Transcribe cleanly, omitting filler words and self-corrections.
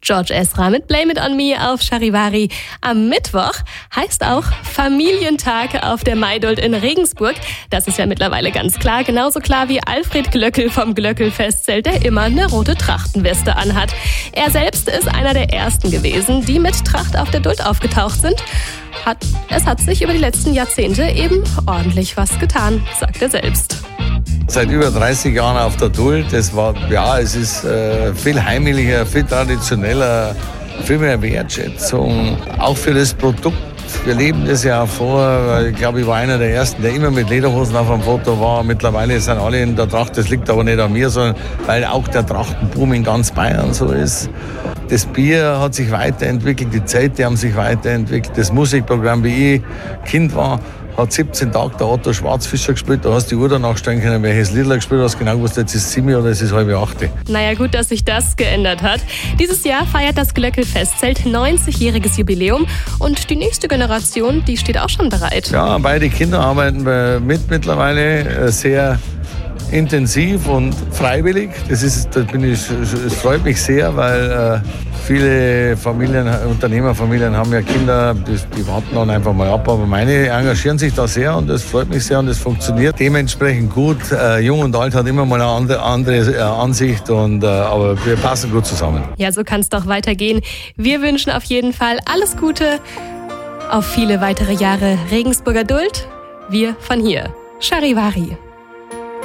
George Ezra mit Blame It On Me auf Charivari. Am Mittwoch heißt auch Familientag auf der Maidult in Regensburg. Das ist ja mittlerweile ganz klar. Genauso klar wie Alfred Glöckel vom Glöckel-Festzelt, der immer eine rote Trachtenweste anhat. Er selbst ist einer der ersten gewesen, die mit Tracht auf der Duld aufgetaucht sind. Es hat sich über die letzten Jahrzehnte eben ordentlich was getan, sagt er selbst. Seit über 30 Jahren auf der Duld. Es ist viel heimlicher, viel traditioneller, viel mehr Wertschätzung. Auch für das Produkt. Wir leben das ja auch vor, weil ich glaube, ich war einer der Ersten, der immer mit Lederhosen auf einem Foto war. Mittlerweile sind alle in der Tracht. Das liegt aber nicht an mir, sondern weil auch der Trachtenboom in ganz Bayern so ist. Das Bier hat sich weiterentwickelt, die Zeiten haben sich weiterentwickelt. Das Musikprogramm, wie ich Kind war, hat 17 Tage der Otto Schwarzfischer gespielt. Da hast du die Uhr danach stellen können, welches Lied er gespielt hat. Genau gewusst, jetzt ist es 7 oder es ist 7:30. Naja, gut, dass sich das geändert hat. Dieses Jahr feiert das Glöckel-Festzelt 90-jähriges Jubiläum und die nächste Generation, die steht auch schon bereit. Ja, beide Kinder arbeiten mittlerweile sehr intensiv und freiwillig. Es freut mich sehr, weil viele Unternehmerfamilien haben ja Kinder, die warten dann einfach mal ab. Aber meine engagieren sich da sehr und das freut mich sehr und das funktioniert dementsprechend gut. Jung und alt hat immer mal eine andere Ansicht, aber wir passen gut zusammen. Ja, so kann es doch weitergehen. Wir wünschen auf jeden Fall alles Gute auf viele weitere Jahre Regensburger Duld. Wir von hier. Charivari.